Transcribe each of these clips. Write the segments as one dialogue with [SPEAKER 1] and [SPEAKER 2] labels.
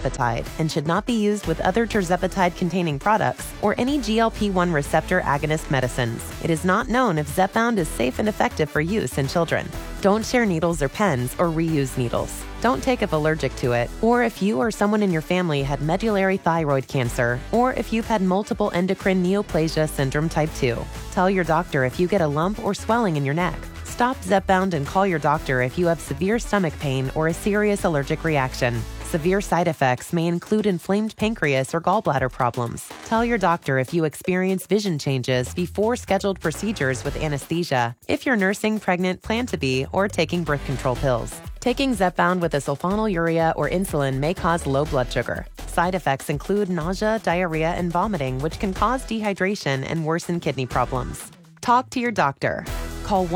[SPEAKER 1] tirzepatide and should not be used with other tirzepatide-containing products or any GLP-1 receptor agonist medicines. It is not known if Zepbound is safe and effective for use in children. Don't share needles or pens or reuse needles. Don't take if allergic to it, or if you or someone in your family had medullary thyroid cancer, or if you've had multiple endocrine neoplasia syndrome type 2. Tell your doctor if you get a lump or swelling in your neck. Stop Zepbound and call your doctor if you have severe stomach pain or a serious allergic reaction. Severe side effects may include inflamed pancreas or gallbladder problems. Tell your doctor if you experience vision changes before scheduled procedures with anesthesia, if you're nursing, pregnant, plan to be, or taking birth control pills. Taking Zepbound with a sulfonylurea or insulin may cause low blood sugar. Side effects include nausea, diarrhea, and vomiting, which can cause dehydration and worsen kidney problems. Talk to your doctor. Call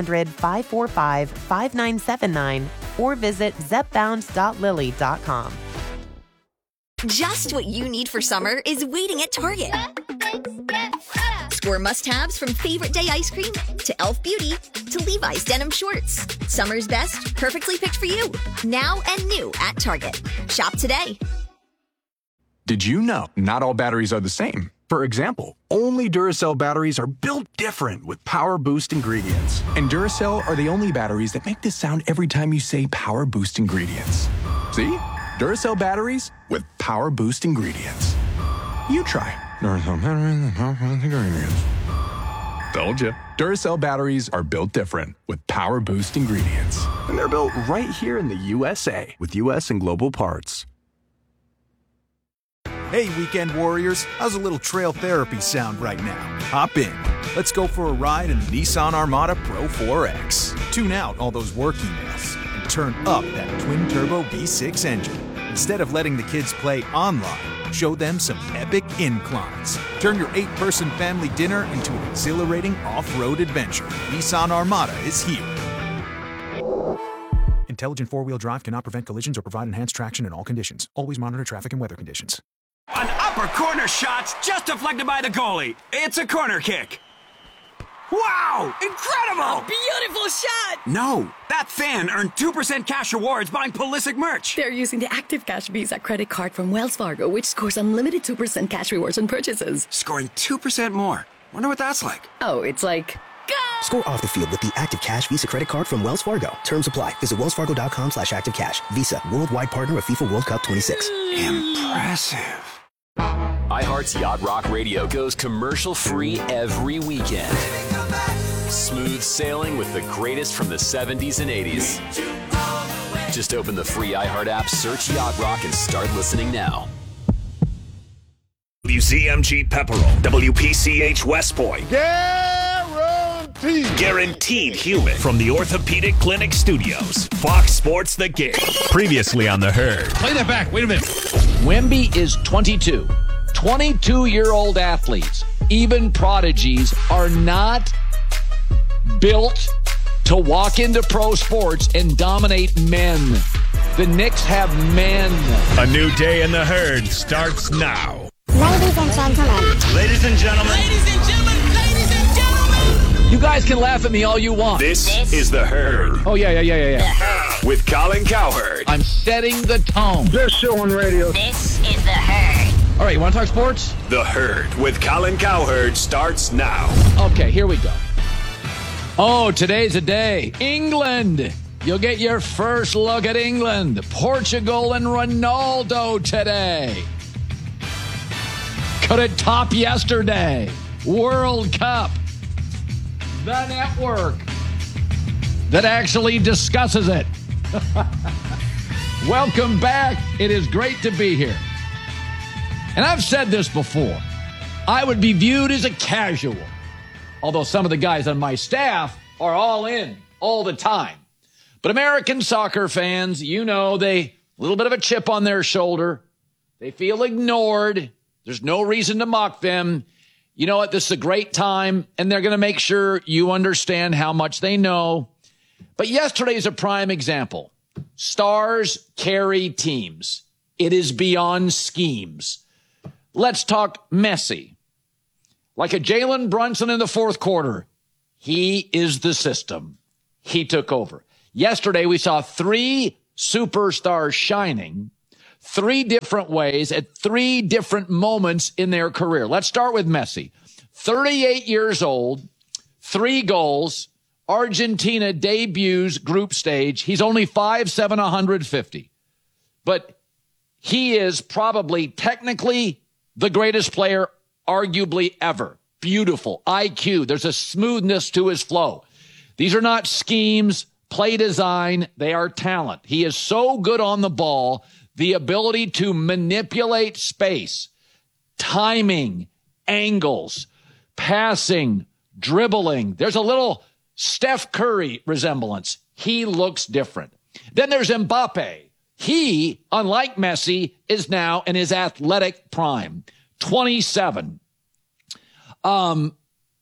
[SPEAKER 1] 1-800-545-5979 or visit zepbound.lilly.com.
[SPEAKER 2] Just what you need for summer is waiting at Target. Score must-haves from favorite day ice cream to e.l.f. Beauty to Levi's denim shorts. Summer's best, perfectly picked for you. Now and new at Target. Shop today.
[SPEAKER 3] Did you know not all batteries are the same? For example, only Duracell batteries are built different with Power Boost ingredients. And Duracell are the only batteries that make this sound every time you say Power Boost ingredients. See? Duracell batteries with Power Boost ingredients. You try. Duracell batteries with Power Boost ingredients. Told you. Duracell batteries are built different with Power Boost ingredients. And they're built right here in the USA with US and global parts.
[SPEAKER 4] Hey, weekend warriors, how's a little trail therapy sound right now? Hop in. Let's go for a ride in the Nissan Armada Pro 4X. Tune out all those work emails and turn up that twin-turbo V6 engine. Instead of letting the kids play online, show them some epic inclines. Turn your 8-person family dinner into an exhilarating off-road adventure. Nissan Armada is here. Intelligent four-wheel drive cannot prevent collisions or provide enhanced traction in all conditions. Always monitor traffic and weather conditions.
[SPEAKER 5] An upper corner shot's just deflected by the goalie. It's a corner kick. Wow! Incredible!
[SPEAKER 6] A beautiful shot!
[SPEAKER 5] No, that fan earned 2% cash rewards buying Pulisic merch.
[SPEAKER 6] They're using the Active Cash Visa credit card from Wells Fargo, which scores unlimited 2% cash rewards on purchases.
[SPEAKER 5] Scoring 2% more. Wonder what that's like.
[SPEAKER 6] Oh, it's like... Go!
[SPEAKER 7] Score off the field with the Active Cash Visa credit card from Wells Fargo. Terms apply. Visit wellsfargo.com/activecash. Visa, worldwide partner of FIFA World Cup 26.
[SPEAKER 5] Impressive.
[SPEAKER 8] iHeart's Yacht Rock Radio goes commercial-free every weekend. Smooth sailing with the greatest from the 70s and 80s. Just open the free iHeart app, search Yacht Rock, and start listening now.
[SPEAKER 9] WCMG Pepperell, WPCH West Point. Guaranteed human. From the Orthopedic Clinic Studios, Fox Sports The Game. Previously on The Herd.
[SPEAKER 10] Play that back. Wait a minute. Wemby is 22. 22-year-old athletes, even prodigies, are not built to walk into pro sports and dominate men. The Knicks have men.
[SPEAKER 9] A new day in The Herd starts now.
[SPEAKER 11] Ladies and gentlemen.
[SPEAKER 9] Ladies and gentlemen.
[SPEAKER 11] Ladies and gentlemen. Ladies and gentlemen.
[SPEAKER 10] You guys can laugh at me all you want.
[SPEAKER 9] This is The Herd.
[SPEAKER 10] Oh, yeah.
[SPEAKER 9] With Colin Cowherd.
[SPEAKER 10] I'm setting the tone.
[SPEAKER 12] Best show on radio.
[SPEAKER 11] This is The Herd.
[SPEAKER 10] All right, you want to talk sports?
[SPEAKER 9] The Herd with Colin Cowherd starts now.
[SPEAKER 10] Okay, here we go. Oh, today's a day. England. You'll get your first look at England. Portugal and Ronaldo today. Could it top yesterday? World Cup. The network that actually discusses it. Welcome back. It is great to be here. And I've said this before. I would be viewed as a casual, although some of the guys on my staff are all in all the time. But American soccer fans, you know, a little bit of a chip on their shoulder. They feel ignored. There's no reason to mock them. You know what? This is a great time, and they're going to make sure you understand how much they know. But yesterday is a prime example. Stars carry teams. It is beyond schemes. Let's talk Messi. Like a Jalen Brunson in the fourth quarter, he is the system. He took over. Yesterday, we saw 3 superstars shining, three different ways at three different moments in their career. Let's start with Messi. 38 years old, 3 goals. Argentina debuts group stage. He's only 5'7", 150. But he is probably technically the greatest player arguably ever. Beautiful. IQ. There's a smoothness to his flow. These are not schemes, play design. They are talent. He is so good on the ball. The ability to manipulate space, timing, angles, passing, dribbling. There's a little Steph Curry resemblance. He looks different. Then there's Mbappe. He, unlike Messi, is now in his athletic prime. 27. Little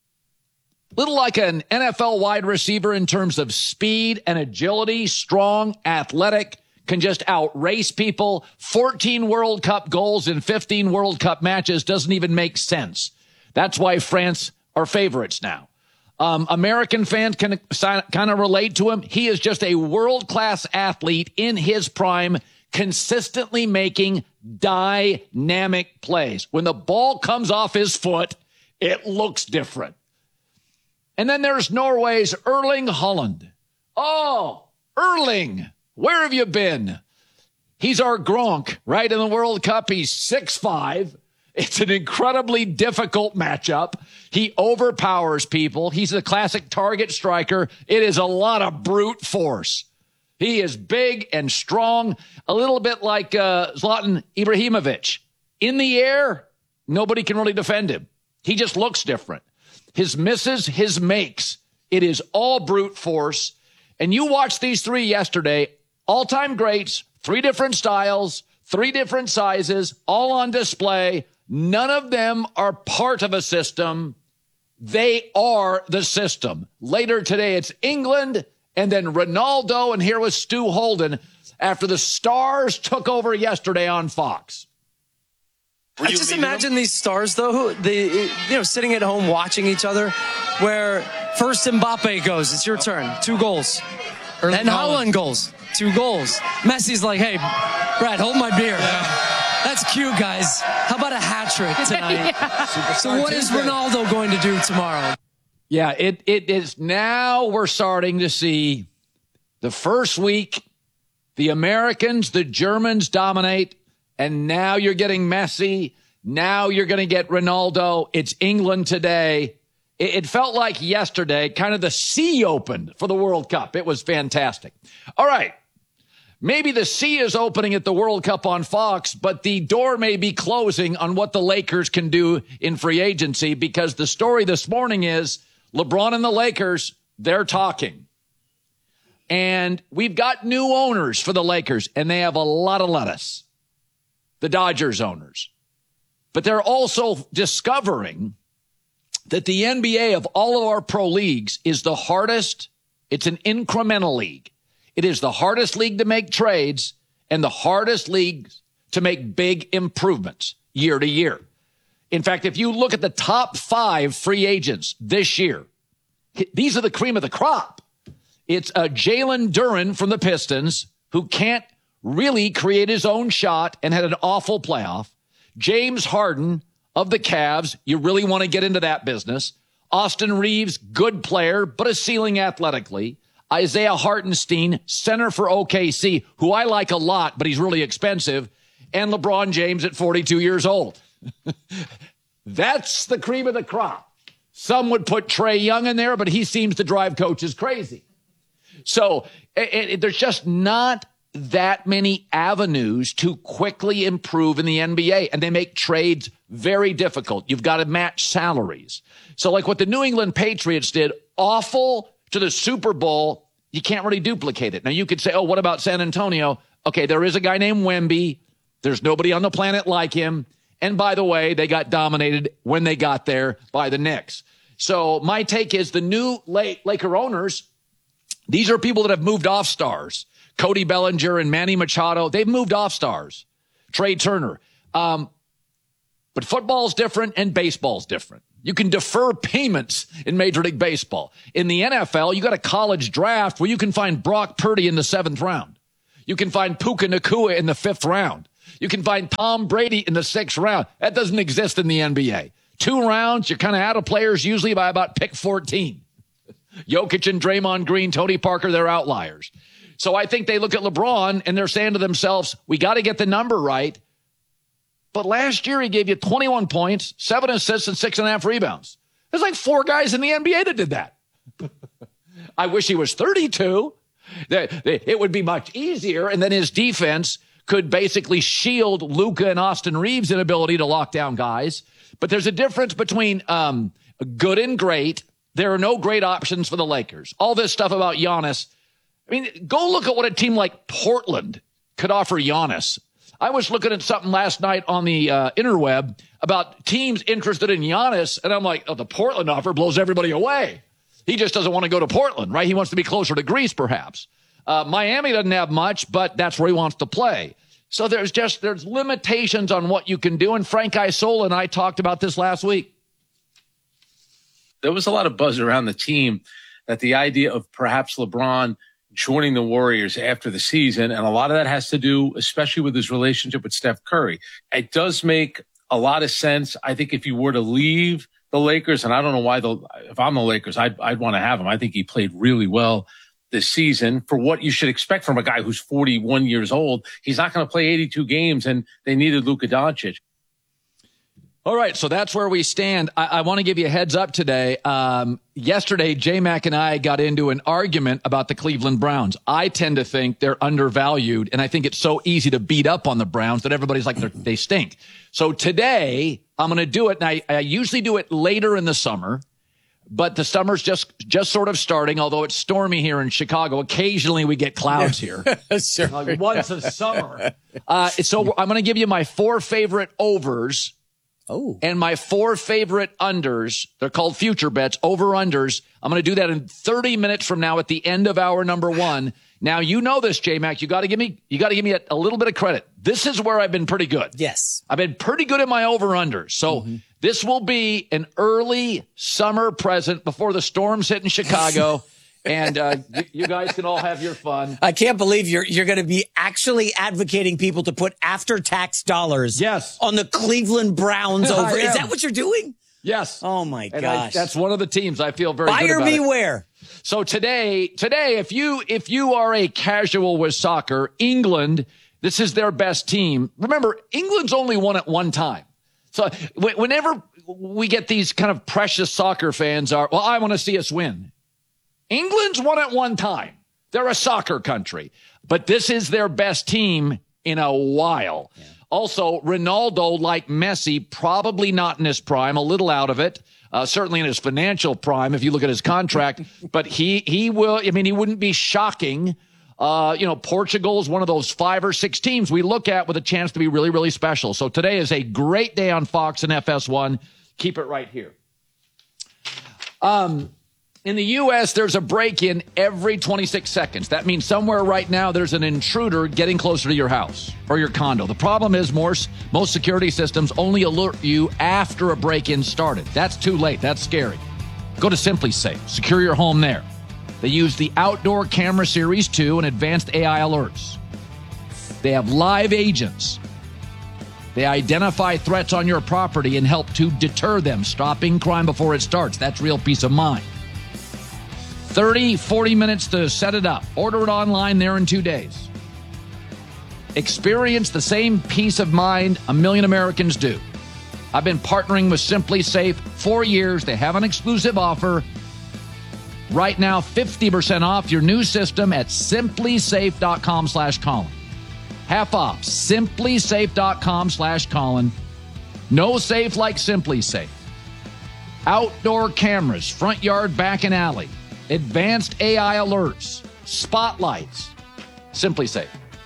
[SPEAKER 10] like an NFL wide receiver in terms of speed and agility, strong, athletic, can just outrace people. 14 World Cup goals in 15 World Cup matches doesn't even make sense. That's why France are favorites now. American fans can kind of relate to him. He is just a world-class athlete in his prime, consistently making dynamic plays. When the ball comes off his foot, it looks different. And then there's Norway's Erling Haaland. Oh, Erling, where have you been? He's our Gronk, right? In the World Cup, he's 6'5". It's an incredibly difficult matchup. He overpowers people. He's a classic target striker. It is a lot of brute force. He is big and strong, a little bit like Zlatan Ibrahimovic. In the air, nobody can really defend him. He just looks different. His misses, his makes. It is all brute force. And you watched these three yesterday, all-time greats, 3 different styles, 3 different sizes, all on display. None of them are part of a system. They are the system. Later today, it's England and then Ronaldo. And here was Stu Holden after the Stars took over yesterday on Fox.
[SPEAKER 12] I just imagine these stars, though, sitting at home watching each other, where first Mbappe goes, it's your turn, 2 goals. Then Haaland goes, 2 goals. Messi's like, hey, Brad, hold my beer. Yeah. That's cute, guys. How about a hat trick tonight? Yeah. So what is Ronaldo going to do tomorrow?
[SPEAKER 10] Yeah, it is now we're starting to see the first week, the Americans, the Germans dominate, and now you're getting Messi. Now you're going to get Ronaldo. It's England today. It felt like yesterday, kind of the sea opened for the World Cup. It was fantastic. All right. Maybe the sea is opening at the World Cup on Fox, but the door may be closing on what the Lakers can do in free agency, because the story this morning is LeBron and the Lakers, they're talking. And we've got new owners for the Lakers, and they have a lot of lettuce, the Dodgers owners. But they're also discovering that the NBA of all of our pro leagues is the hardest. It's an incremental league. It is the hardest league to make trades and the hardest league to make big improvements year to year. In fact, if you look at the top 5 free agents this year, these are the cream of the crop. It's Jalen Duren from the Pistons, who can't really create his own shot and had an awful playoff. James Harden of the Cavs, you really want to get into that business. Austin Reeves, good player, but a ceiling athletically. Isaiah Hartenstein, center for OKC, who I like a lot, but he's really expensive. And LeBron James at 42 years old. That's the cream of the crop. Some would put Trae Young in there, but he seems to drive coaches crazy. So there's just not that many avenues to quickly improve in the NBA, and they make trades very difficult. You've got to match salaries. So like what the New England Patriots did, awful to the Super Bowl, you can't really duplicate it. Now, you could say, oh, what about San Antonio? Okay, there is a guy named Wemby. There's nobody on the planet like him. And by the way, they got dominated when they got there by the Knicks. So my take is the new Laker owners, these are people that have moved off stars. Cody Bellinger and Manny Machado, they've moved off stars. Trey Turner. But football's different and baseball's different. You can defer payments in Major League Baseball. In the NFL, you got a college draft where you can find Brock Purdy in the 7th round. You can find Puka Nacua in the 5th round. You can find Tom Brady in the 6th round. That doesn't exist in the NBA. 2 rounds, you're kind of out of players usually by about pick 14. Jokic and Draymond Green, Tony Parker, they're outliers. So I think they look at LeBron and they're saying to themselves, we got to get the number right. But last year he gave you 21 points, 7 assists, and 6.5 rebounds. There's like 4 guys in the NBA that did that. I wish he was 32. It would be much easier, and then his defense could basically shield Luka and Austin Reeves' inability to lock down guys. But there's a difference between good and great. There are no great options for the Lakers. All this stuff about Giannis. I mean, go look at what a team like Portland could offer Giannis. I was looking at something last night on the interweb about teams interested in Giannis, and I'm like, oh, the Portland offer blows everybody away. He just doesn't want to go to Portland, right? He wants to be closer to Greece, perhaps. Miami doesn't have much, but that's where he wants to play. So there's limitations on what you can do, and Frank Isola and I talked about this last week.
[SPEAKER 13] There was a lot of buzz around the team that the idea of perhaps LeBron joining the Warriors after the season, and a lot of that has to do, especially with his relationship with Steph Curry. It does make a lot of sense. I think if you were to leave the Lakers, and I don't know why, if I'm the Lakers, I'd want to have him. I think he played really well this season for what you should expect from a guy who's 41 years old. He's not going to play 82 games, and they needed Luka Doncic.
[SPEAKER 10] All right, so that's where we stand. I want to give you a heads up today. Yesterday, J-Mac and I got into an argument about the Cleveland Browns. I tend to think they're undervalued, and I think it's so easy to beat up on the Browns that everybody's like, they stink. So today, I'm going to do it, and I usually do it later in the summer, but the summer's just sort of starting, although it's stormy here in Chicago. Occasionally, we get clouds here.
[SPEAKER 14] Sure.
[SPEAKER 10] Like once a summer. So I'm going to give you my 4 favorite overs.
[SPEAKER 14] Oh.
[SPEAKER 10] And my 4 favorite unders, they're called future bets, over-unders. I'm going to do that in 30 minutes from now at the end of hour number 1. Now, you know this, J-Mac. You got to give me a little bit of credit. This is where I've been pretty good.
[SPEAKER 14] Yes.
[SPEAKER 10] I've been pretty good at my over-unders. So this will be an early summer present before the storms hit in Chicago. And you guys can all have your fun.
[SPEAKER 14] I can't believe you're going to be actually advocating people to put after-tax dollars on the Cleveland Browns over. Is that what you're doing?
[SPEAKER 10] Yes.
[SPEAKER 14] Oh, my gosh.
[SPEAKER 10] That's one of the teams I feel very good about.
[SPEAKER 14] Buyer beware.
[SPEAKER 10] So today, if you are a casual with soccer, England, this is their best team. Remember, England's only won at one time. So whenever we get these kind of precious soccer fans I want to see us win. England's won at one time. They're a soccer country, but this is their best team in a while. Yeah. Also, Ronaldo, like Messi, probably not in his prime, a little out of it, certainly in his financial prime, if you look at his contract, but he will, I mean, he wouldn't be shocking. Portugal is one of those 5 or 6 teams we look at with a chance to be really, really special. So today is a great day on Fox and FS1. Keep it right here. In the U.S., there's a break-in every 26 seconds. That means somewhere right now there's an intruder getting closer to your house or your condo. The problem is most security systems only alert you after a break-in started. That's too late. That's scary. Go to SimpliSafe. Secure your home there. They use the Outdoor Camera Series 2 and advanced AI alerts. They have live agents. They identify threats on your property and help to deter them, stopping crime before it starts. That's real peace of mind. 30, 40 minutes to set it up. Order it online there in 2 days. Experience the same peace of mind 1 million Americans do. I've been partnering with SimpliSafe for years. They have an exclusive offer. Right now, 50% off your new system at SimpliSafe.com/Colin. Half off. SimpliSafe.com/Colin. No safe like SimpliSafe. Outdoor cameras, front yard, back, and alley. Advanced AI alerts, spotlights, SimpliSafe.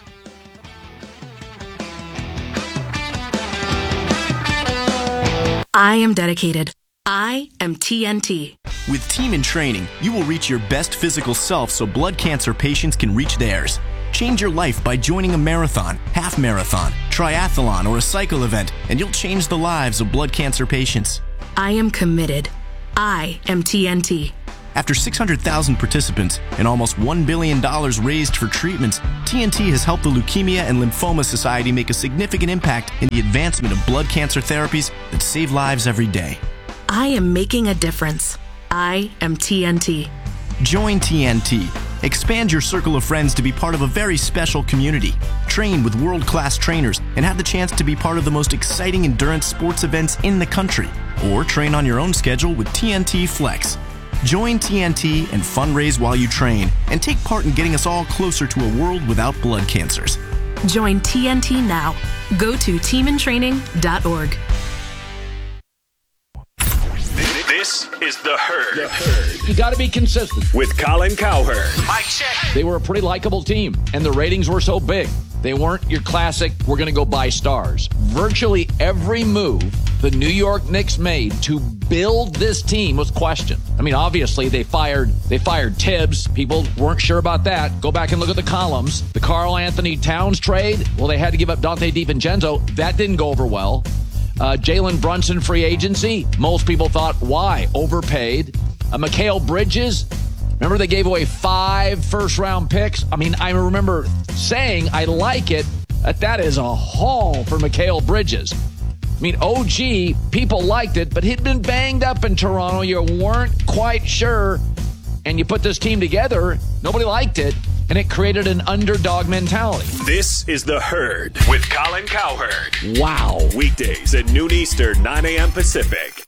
[SPEAKER 6] I am dedicated. I am TNT.
[SPEAKER 15] With Team in Training, you will reach your best physical self so blood cancer patients can reach theirs. Change your life by joining a marathon, half marathon, triathlon, or a cycle event, and you'll change the lives of blood cancer patients.
[SPEAKER 6] I am committed. I am TNT.
[SPEAKER 15] After 600,000 participants and almost $1 billion raised for treatments, TNT has helped the Leukemia and Lymphoma Society make a significant impact in the advancement of blood cancer therapies that save lives every day.
[SPEAKER 16] I am making a difference. I am TNT.
[SPEAKER 15] Join TNT. Expand your circle of friends to be part of a very special community. Train with world-class trainers and have the chance to be part of the most exciting endurance sports events in the country. Or train on your own schedule with TNT Flex. Join TNT and fundraise while you train and take part in getting us all closer to a world without blood cancers.
[SPEAKER 16] Join TNT now. Go to teamintraining.org.
[SPEAKER 9] This is The Herd.
[SPEAKER 10] You got to be consistent.
[SPEAKER 9] With Colin Cowherd.
[SPEAKER 10] Mic check. They were a pretty likable team, and the ratings were so big. They weren't your classic, we're going to go buy stars. Virtually every move the New York Knicks made to build this team was questioned. I mean, obviously, they fired Tibbs. People weren't sure about that. Go back and look at the columns. The Karl Anthony Towns trade, well, they had to give up Dante DiVincenzo. That didn't go over well. Jalen Brunson free agency. Most people thought, why? Overpaid. Mikal Bridges. Remember they gave away 5 first-round picks? I mean, I remember saying I like it. That is a haul for Mikal Bridges. I mean, OG, people liked it, but he'd been banged up in Toronto. You weren't quite sure. And you put this team together, nobody liked it, and it created an underdog mentality.
[SPEAKER 9] This is The Herd with Colin Cowherd.
[SPEAKER 10] Wow.
[SPEAKER 9] Weekdays at noon Eastern, 9 a.m. Pacific.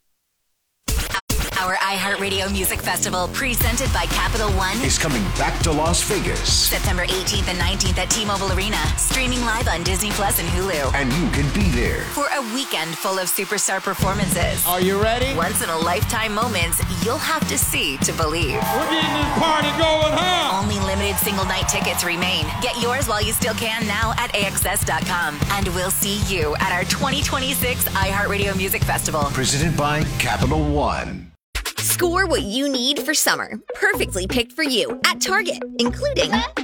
[SPEAKER 2] Our iHeartRadio Music Festival, presented by Capital One,
[SPEAKER 17] is coming back to Las Vegas.
[SPEAKER 2] September 18th and 19th at T-Mobile Arena, streaming live on Disney Plus and Hulu.
[SPEAKER 17] And you can be there
[SPEAKER 2] for a weekend full of superstar performances.
[SPEAKER 10] Are you ready?
[SPEAKER 2] Once-in-a-lifetime moments you'll have to see to believe.
[SPEAKER 18] We're getting this party going, huh?
[SPEAKER 2] Only limited single-night tickets remain. Get yours while you still can now at AXS.com. And we'll see you at our 2026 iHeartRadio Music Festival.
[SPEAKER 17] Presented by Capital One.
[SPEAKER 2] Score what you need for summer. Perfectly picked for you at Target, including Up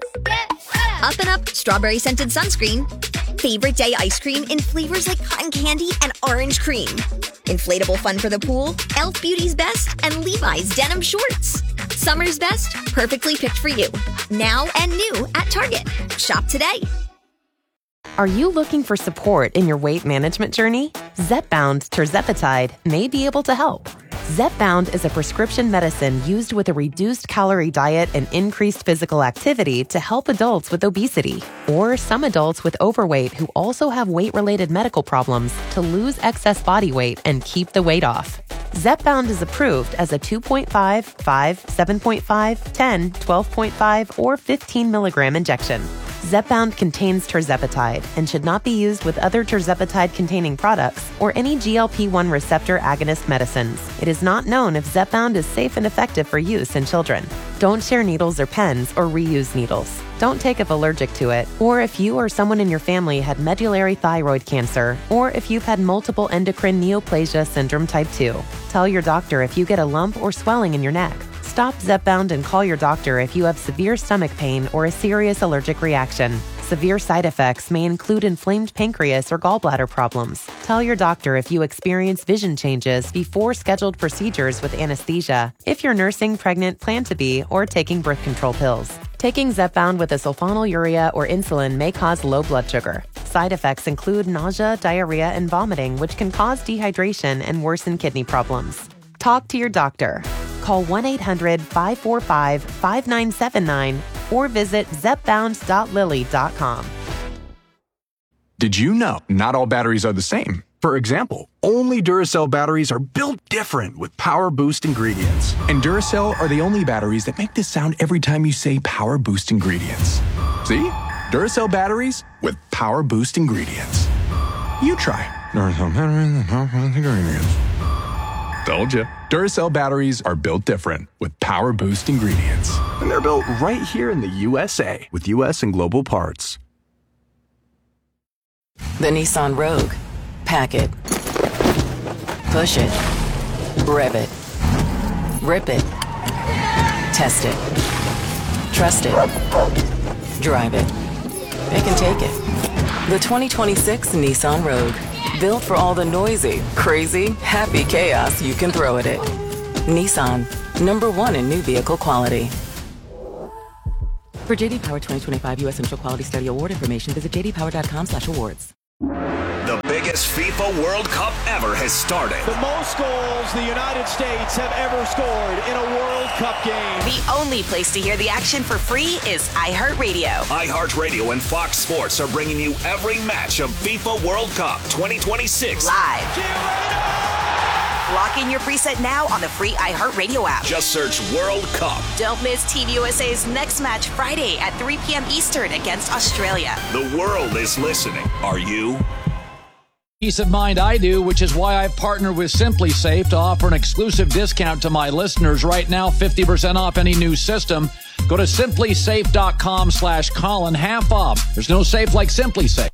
[SPEAKER 2] and Up strawberry scented sunscreen, favorite day ice cream in flavors like cotton candy and orange cream, inflatable fun for the pool, Elf Beauty's Best, and Levi's denim shorts. Summer's best, perfectly picked for you. Now and new at Target. Shop today.
[SPEAKER 1] Are you looking for support in your weight management journey? Zepbound tirzepatide may be able to help. Zepbound is a prescription medicine used with a reduced calorie diet and increased physical activity to help adults with obesity or some adults with overweight who also have weight-related medical problems to lose excess body weight and keep the weight off. Zepbound is approved as a 2.5, 5, 7.5, 10, 12.5, or 15 milligram injection. Zepbound contains tirzepatide and should not be used with other tirzepatide-containing products or any GLP-1 receptor agonist medicines. It is not known if Zepbound is safe and effective for use in children. Don't share needles or pens or reuse needles. Don't take if allergic to it, or if you or someone in your family had medullary thyroid cancer, or if you've had multiple endocrine neoplasia syndrome type 2. Tell your doctor if you get a lump or swelling in your neck. Stop Zepbound and call your doctor if you have severe stomach pain or a serious allergic reaction. Severe side effects may include inflamed pancreas or gallbladder problems. Tell your doctor if you experience vision changes before scheduled procedures with anesthesia, if you're nursing, pregnant, plan to be, or taking birth control pills. Taking Zepbound with a sulfonylurea or insulin may cause low blood sugar. Side effects include nausea, diarrhea, and vomiting, which can cause dehydration and worsen kidney problems. Talk to your doctor. Call 1-800-545-5979 or visit zepbound.lilly.com.
[SPEAKER 3] Did you know not all batteries are the same? For example, only Duracell batteries are built different with Power Boost ingredients. And Duracell are the only batteries that make this sound every time you say Power Boost ingredients. See? Duracell batteries with Power Boost ingredients. You try Duracell batteries with Power Boost ingredients. Told you. Duracell batteries are built different with Power Boost ingredients. And they're built right here in the USA with US and global parts.
[SPEAKER 19] The Nissan Rogue. Pack it. Push it. Rev it. Rip it. Test it. Trust it. Drive it. It can take it. The 2026 Nissan Rogue. Built for all the noisy, crazy, happy chaos you can throw at it. Nissan. #1 in new vehicle quality. For JD Power 2025 U.S. Central Quality Study Award information, visit jdpower.com/awards.
[SPEAKER 9] The biggest FIFA World Cup ever has started.
[SPEAKER 18] The most goals the United States have ever scored in a World Cup game.
[SPEAKER 20] The only place to hear the action for free is iHeartRadio.
[SPEAKER 9] iHeartRadio and Fox Sports are bringing you every match of FIFA World Cup 2026
[SPEAKER 20] live. Lock in your preset now on the free iHeartRadio app.
[SPEAKER 9] Just search World Cup.
[SPEAKER 20] Don't miss Team USA's next match Friday at 3 p.m. Eastern against Australia.
[SPEAKER 9] The world is listening. Are you?
[SPEAKER 10] Peace of mind I do, which is why I've partnered with Simply Safe to offer an exclusive discount to my listeners right now, 50% off any new system. Go to simplysafe.com/Colin, half off. There's no safe like Simply Safe.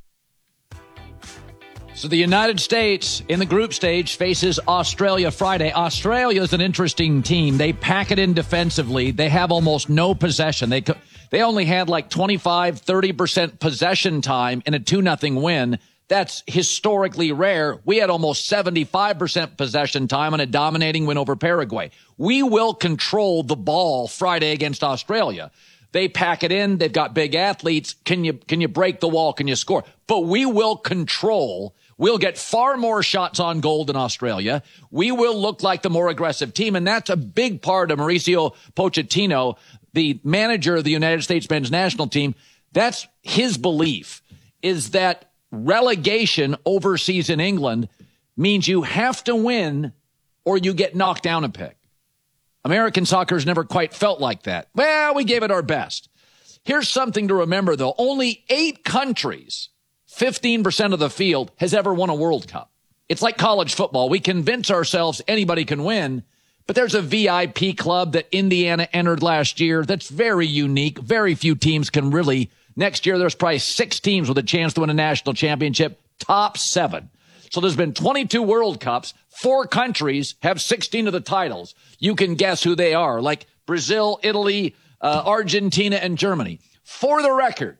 [SPEAKER 10] So the United States in the group stage faces Australia Friday. Australia is an interesting team. They pack it in defensively. They have almost no possession. They only had like 25, 30% possession time in a 2-0 win. That's historically rare. We had almost 75% possession time in a dominating win over Paraguay. We will control the ball Friday against Australia. They pack it in. They've got big athletes. Can you break the wall? Can you score? But we will control. We'll get far more shots on goal than Australia. We will look like the more aggressive team, and that's a big part of Mauricio Pochettino, the manager of the United States men's national team. That's his belief, is that relegation overseas in England means you have to win or you get knocked down a peg. American soccer's never quite felt like that. Well, we gave it our best. Here's something to remember, though. Only 8 countries, 15% of the field, has ever won a World Cup. It's like college football. We convince ourselves anybody can win, but there's a VIP club that Indiana entered last year that's very unique. Very few teams can really. Next year, there's probably 6 teams with a chance to win a national championship, top 7. So there's been 22 World Cups. 4 countries have 16 of the titles. You can guess who they are, like Brazil, Italy, Argentina, and Germany. For the record,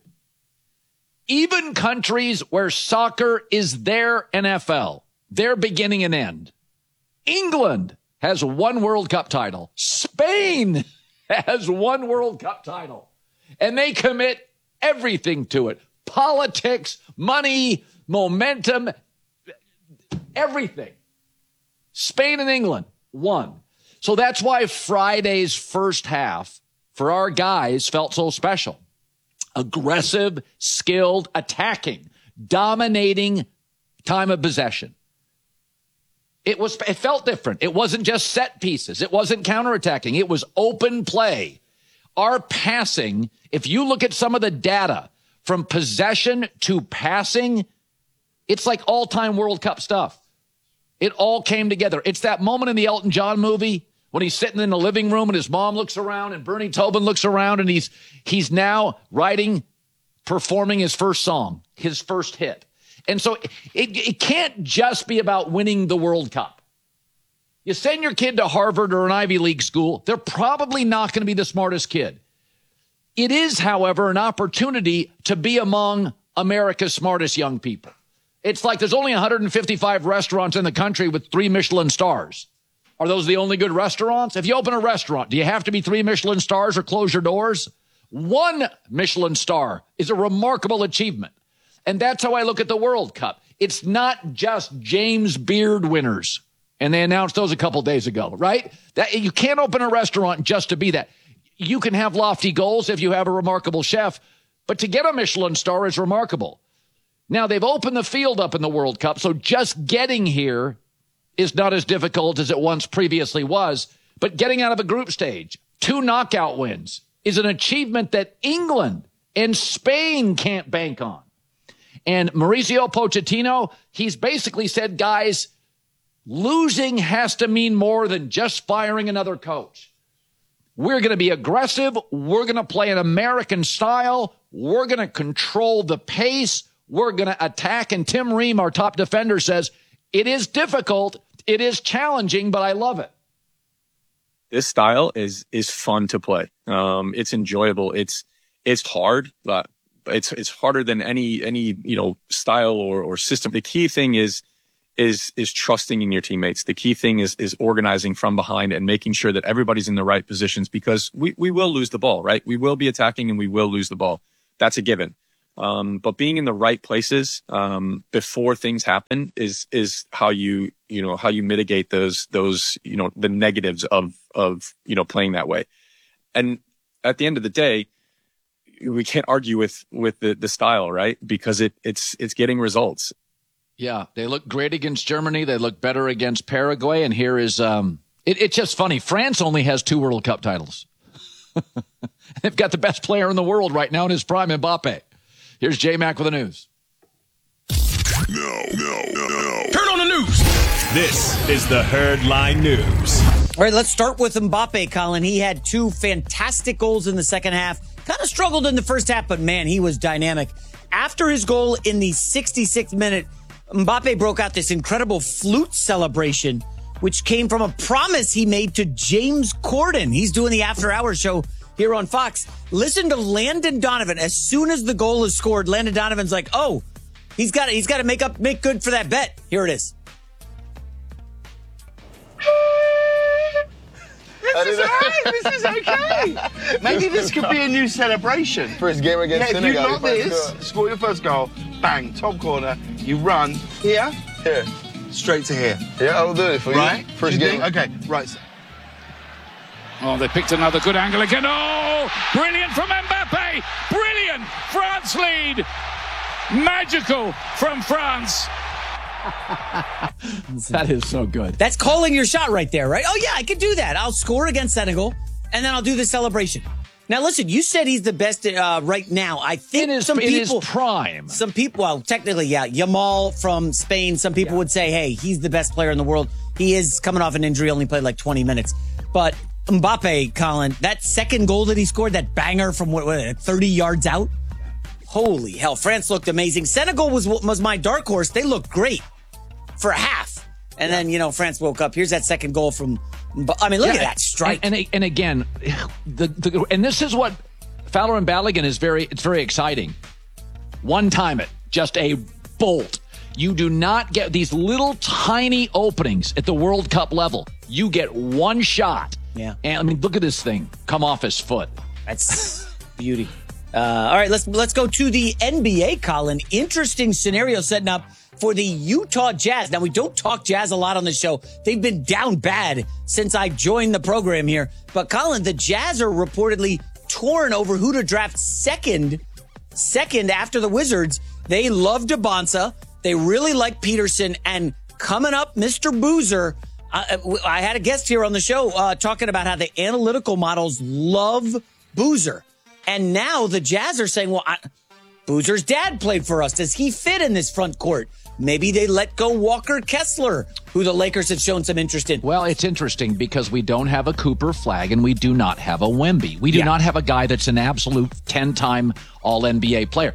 [SPEAKER 10] even countries where soccer is their NFL, their beginning and end. England has 1 World Cup title. Spain has 1 World Cup title. And they commit everything to it. Politics, money, momentum, everything. Spain and England, 1. So that's why Friday's first half for our guys felt so special. Aggressive, skilled, attacking, dominating time of possession. It felt different. It wasn't just set pieces. It wasn't counterattacking. It was open play. Our passing, if you look at some of the data from possession to passing, it's like all-time World Cup stuff. It all came together. It's that moment in the Elton John movie when he's sitting in the living room and his mom looks around and Bernie Taupin looks around and he's now performing his first song, his first hit. And so it can't just be about winning the World Cup. You send your kid to Harvard or an Ivy League school, they're probably not going to be the smartest kid. It is, however, an opportunity to be among America's smartest young people. It's like there's only 155 restaurants in the country with 3 Michelin stars. Are those the only good restaurants? If you open a restaurant, do you have to be 3 Michelin stars or close your doors? 1 Michelin star is a remarkable achievement. And that's how I look at the World Cup. It's not just James Beard winners. And they announced those a couple days ago, right? That you can't open a restaurant just to be that. You can have lofty goals if you have a remarkable chef, but to get a Michelin star is remarkable. Now, they've opened the field up in the World Cup, so just getting here is not as difficult as it once previously was. But getting out of a group stage, 2 knockout wins, is an achievement that England and Spain can't bank on. And Mauricio Pochettino, he's basically said, guys, losing has to mean more than just firing another coach. We're going to be aggressive. We're going to play an American style. We're going to control the pace. We're going to attack. And Tim Ream, our top defender, says, it is difficult. It is challenging, but I love it.
[SPEAKER 21] This style is fun to play. It's enjoyable. It's hard, but it's harder than any style or system. The key thing is is trusting in your teammates. The key thing is organizing from behind and making sure that everybody's in the right positions, because we will lose the ball, right? We will be attacking and we will lose the ball. That's a given. But being in the right places before things happen is how you mitigate those the negatives of playing that way. And at the end of the day, we can't argue with the style, right? Because it's getting results.
[SPEAKER 10] Yeah, they look great against Germany. They look better against Paraguay. And here is it's just funny. France only has 2 World Cup titles. They've got the best player in the world right now in his prime, Mbappe. Here's J-Mac with the news.
[SPEAKER 9] No. Turn on the news. This is the Herd Line News.
[SPEAKER 14] All right, let's start with Mbappe, Colin. He had 2 fantastic goals in the second half. Kind of struggled in the first half, but man, he was dynamic. After his goal in the 66th minute, Mbappe broke out this incredible flute celebration, which came from a promise he made to James Corden. He's doing the After Hours show here on Fox. Listen to Landon Donovan. As soon as the goal is scored, Landon Donovan's like, "Oh, he's got to make good for that bet." Here it is.
[SPEAKER 4] This is right. This is okay. Maybe this could be a new celebration
[SPEAKER 22] for his game against Senegal.
[SPEAKER 4] If you knock this, score your first goal, bang, top corner. You run here, straight to here.
[SPEAKER 22] Yeah, I'll do it for you.
[SPEAKER 4] Right,
[SPEAKER 22] for his game.
[SPEAKER 4] Okay, right.
[SPEAKER 23] Oh, they picked another good angle again. Oh, brilliant from Mbappe. Brilliant. France lead. Magical from France.
[SPEAKER 10] That is so good.
[SPEAKER 14] That's calling your shot right there, right? Oh, yeah, I could do that. I'll score against Senegal, and then I'll do the celebration. Now, listen, you said he's the best right now. I think
[SPEAKER 10] in his prime.
[SPEAKER 14] Some people, well, technically, yeah. Yamal from Spain, some people would say, hey, he's the best player in the world. He is coming off an injury, only played like 20 minutes. But Mbappe, Colin, that second goal that he scored, that banger from 30 yards out, holy hell, France looked amazing. Senegal was my dark horse. They looked great for a half. And then, France woke up. Here's that second goal from, look at that strike.
[SPEAKER 10] And again, and this is what Fowler and Balogun it's very exciting. One time it, just a bolt. You do not get these little tiny openings at the World Cup level. You get one shot.
[SPEAKER 14] Yeah.
[SPEAKER 10] And look at this thing come off his foot.
[SPEAKER 14] That's beauty. All right, let's go to the NBA, Colin. Interesting scenario setting up for the Utah Jazz. Now, we don't talk Jazz a lot on the show. They've been down bad since I joined the program here. But, Colin, the Jazz are reportedly torn over who to draft second after the Wizards. They love DeBonsa. They really like Peterson. And coming up, Mr. Boozer. I had a guest here on the show talking about how the analytical models love Boozer. And now the Jazz are saying, well, Boozer's dad played for us. Does he fit in this front court? Maybe they let go Walker Kessler, who the Lakers have shown some interest in.
[SPEAKER 10] Well, it's interesting because we don't have a Cooper Flag and we do not have a Wemby. We do not have a guy that's an absolute 10-time All-NBA player.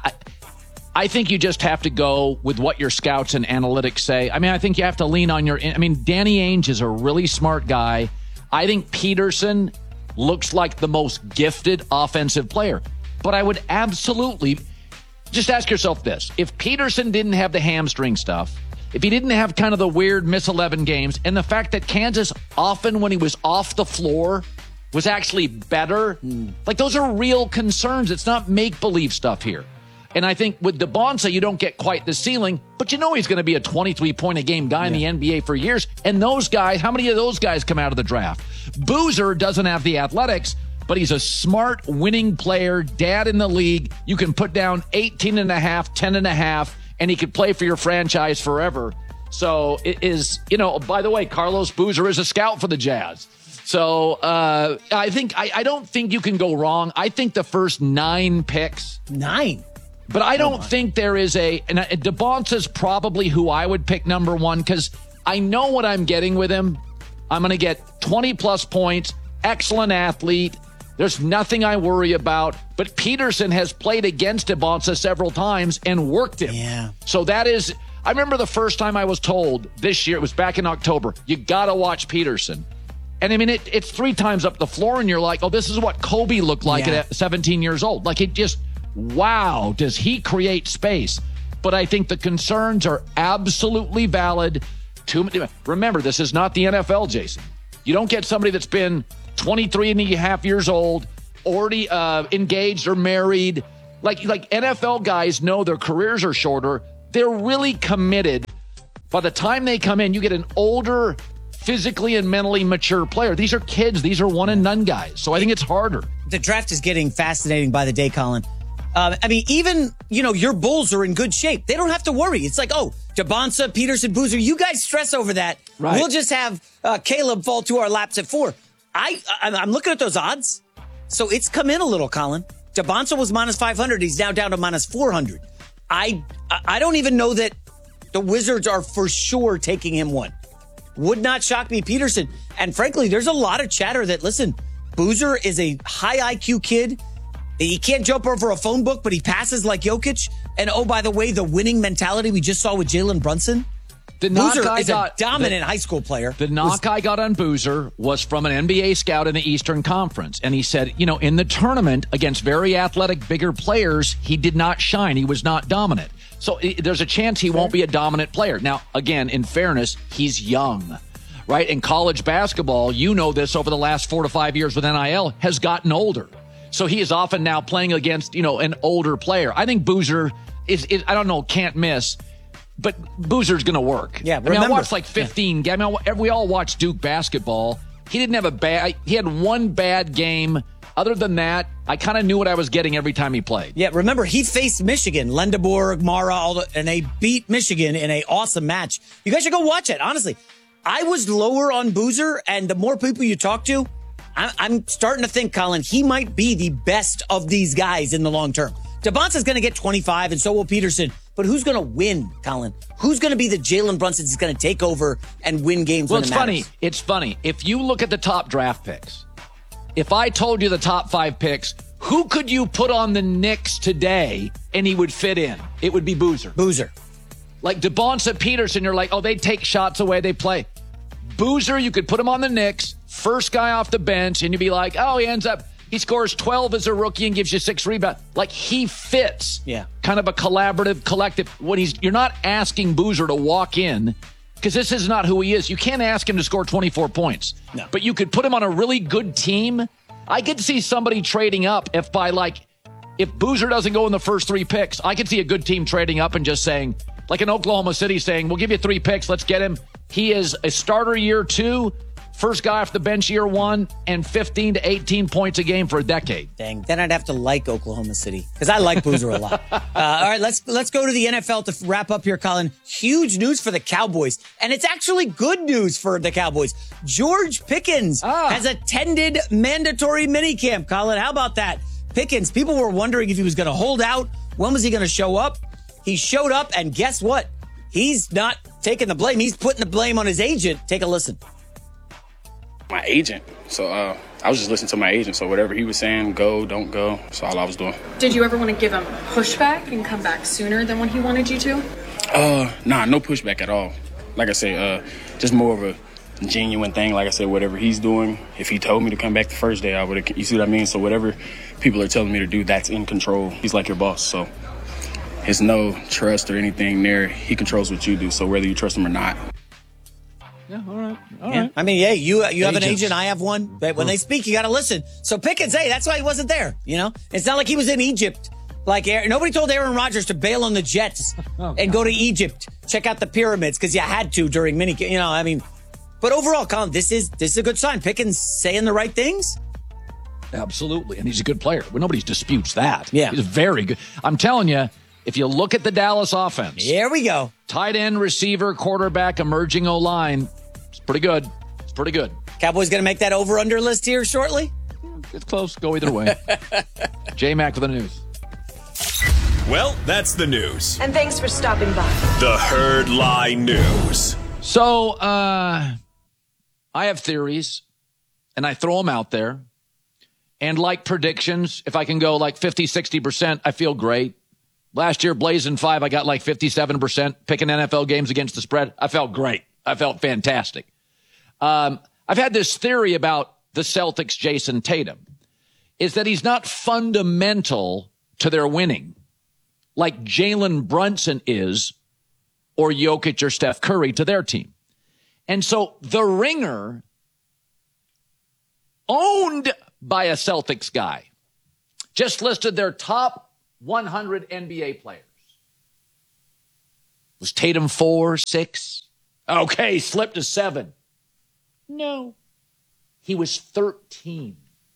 [SPEAKER 10] I think you just have to go with what your scouts and analytics say. I think you have to lean on Danny Ainge is a really smart guy. I think Peterson looks like the most gifted offensive player. But I would absolutely just ask yourself this. If Peterson didn't have the hamstring stuff, if he didn't have kind of the weird miss 11 games, and the fact that Kansas often when he was off the floor was actually better, those are real concerns. It's not make-believe stuff here. And I think with DeBonsa, you don't get quite the ceiling, but he's going to be a 23-point-a-game guy in the NBA for years. And those guys, how many of those guys come out of the draft? Boozer doesn't have the athletics, but he's a smart, winning player, dad in the league. You can put down 18.5, 10.5, and he could play for your franchise forever. So it is, by the way, Carlos Boozer is a scout for the Jazz. So I don't think you can go wrong. I think the first 9 picks.
[SPEAKER 14] 9?
[SPEAKER 10] But I don't think there is and DeBonsa's probably who I would pick number 1 because I know what I'm getting with him. I'm going to get 20-plus points, excellent athlete. There's nothing I worry about. But Peterson has played against DeBonsa several times and worked him.
[SPEAKER 14] Yeah.
[SPEAKER 10] So that is, I remember the first time I was told this year, it was back in October, you got to watch Peterson. And it's 3 times up the floor and you're like, oh, this is what Kobe looked like at 17 years old. It just, wow, does he create space? but I think the concerns are absolutely valid. Remember, this is not the NFL, Jason. You don't get somebody that's been 23 and a half years old, already engaged or married. Like NFL guys know their careers are shorter. They're really committed. By the time they come in, you get an older, physically and mentally mature player. These are kids. These are one and done guys. So I think it's harder.
[SPEAKER 14] The draft is getting fascinating by the day, Colin. Even, your Bulls are in good shape. They don't have to worry. It's like, Debonsa, Peterson, Boozer, you guys stress over that. Right. We'll just have Caleb fall to our laps at 4. I'm looking at those odds. So it's come in a little, Colin. Debonsa was minus 500. He's now down to minus 400. I don't even know that the Wizards are for sure taking him 1. Would not shock me, Peterson. And frankly, there's a lot of chatter that, listen, Boozer is a high IQ kid. He can't jump over a phone book, but he passes like Jokic. And by the way, the winning mentality we just saw with Jalen Brunson. Boozer is a dominant high school player.
[SPEAKER 10] The knock I got on Boozer was from an NBA scout in the Eastern Conference. And he said, in the tournament against very athletic, bigger players, he did not shine. He was not dominant. So there's a chance he won't be a dominant player. Now, again, in fairness, he's young, right? In college basketball, this over the last 4 to 5 years with NIL, has gotten older. So he is often now playing against, an older player. I think Boozer is I don't know, can't miss, but Boozer's going to work.
[SPEAKER 14] Yeah,
[SPEAKER 10] I watched like 15 games. We all watched Duke basketball. He didn't have he had one bad game. Other than that, I kind of knew what I was getting every time he played.
[SPEAKER 14] Yeah, remember, he faced Michigan, Lendeborg, Mara, and they beat Michigan in an awesome match. You guys should go watch it, honestly. I was lower on Boozer, and the more people you talk to, I'm starting to think, Colin, he might be the best of these guys in the long term. Debonsa's going to get 25, and so will Peterson. But who's going to win, Colin? Who's going to be the Jalen Brunson that's going to take over and win games when it matters?
[SPEAKER 10] It's funny. If you look at the top draft picks, if I told you the top 5 picks, who could you put on the Knicks today and he would fit in? It would be Boozer. Like Debonsa, Peterson, you're like, they take shots away, they play. Boozer, you could put him on the Knicks, first guy off the bench, and you'd be like, he scores 12 as a rookie and gives you 6 rebounds. Like, he fits.
[SPEAKER 14] Yeah.
[SPEAKER 10] Kind of a collaborative, collective. You're not asking Boozer to walk in, because this is not who he is. You can't ask him to score 24 points.
[SPEAKER 14] No.
[SPEAKER 10] But you could put him on a really good team. I could see somebody trading up if Boozer doesn't go in the first 3 picks, I could see a good team trading up and just saying, like in Oklahoma City, saying, we'll give you 3 picks, let's get him. He is a starter year 2, first guy off the bench year 1, and 15 to 18 points a game for a decade.
[SPEAKER 14] Dang, then I'd have to like Oklahoma City, because I like Boozer a lot. All right, let's go to the NFL to wrap up here, Colin. Huge news for the Cowboys, and it's actually good news for the Cowboys. George Pickens has attended mandatory minicamp, Colin. How about that? Pickens, people were wondering if he was going to hold out. When was he going to show up? He showed up, and guess what? He's not taking the blame. He's putting the blame on his agent. Take a listen.
[SPEAKER 5] My agent. So I was just listening to my agent. So whatever he was saying, go, don't go. That's all I was doing.
[SPEAKER 7] Did you ever want to give him pushback and come back sooner than when he wanted you to?
[SPEAKER 5] Nah, no pushback at all. Like I say, just more of a genuine thing. Like I said, whatever he's doing, if he told me to come back the first day, I would have. You see what I mean? So whatever people are telling me to do, that's in control. He's like your boss. So there's no trust or anything there. He controls what you do. So whether you trust him or not.
[SPEAKER 10] Yeah, all right.
[SPEAKER 14] I mean, you have an agent, I have one. But when they speak, you got to listen. So Pickens, that's why he wasn't there. It's not like he was in Egypt. Like, nobody told Aaron Rodgers to bail on the Jets and go to Egypt, check out the pyramids, because you had to during minicamp. But overall, Colin, this is a good sign. Pickens saying the right things.
[SPEAKER 10] Absolutely, and he's a good player. Well, nobody disputes that.
[SPEAKER 14] Yeah,
[SPEAKER 10] he's very good. I'm telling you. If you look at the Dallas offense.
[SPEAKER 14] Here we go.
[SPEAKER 10] Tight end, receiver, quarterback, emerging O-line. It's pretty good. It's pretty good.
[SPEAKER 14] Cowboys going to make that over-under list here shortly?
[SPEAKER 10] It's close. Go either way. J-Mac for the news.
[SPEAKER 9] Well, that's the news.
[SPEAKER 22] And thanks for stopping by.
[SPEAKER 9] The Herd Lie News.
[SPEAKER 10] So, I have theories, and I throw them out there. And like predictions, if I can go like 50, 60%, I feel great. Last year, Blazing 5, I got like 57% picking NFL games against the spread. I felt great. I felt fantastic. I've had this theory about the Celtics' Jason Tatum, is that he's not fundamental to their winning. like Jalen Brunson is, or Jokic or Steph Curry to their team. And so The Ringer, owned by a Celtics guy, just listed their top 100 NBA players. Was Tatum 4, 6? Okay, slipped to 7. No. He was 13.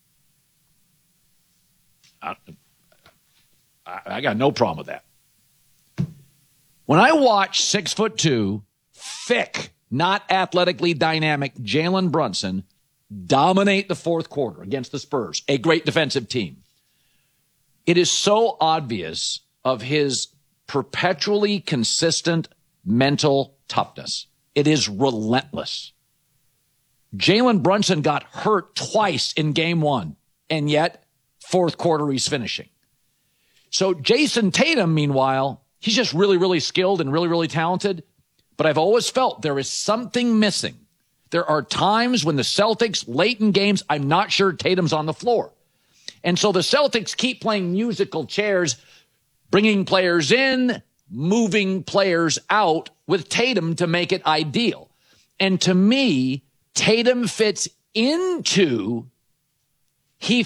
[SPEAKER 10] I got no problem with that. When I watch 6'2", thick, not athletically dynamic Jalen Brunson dominate the fourth quarter against the Spurs, a great defensive team, it is so obvious of his perpetually consistent mental toughness. It is relentless. Jalen Brunson got hurt twice in game 1, and yet fourth quarter he's finishing. So Jason Tatum, meanwhile, he's just really, really skilled and really, really talented. But I've always felt there is something missing. There are times when the Celtics, late in games, I'm not sure Tatum's on the floor. And so the Celtics keep playing musical chairs, bringing players in, moving players out with Tatum to make it ideal. And to me, Tatum fits into the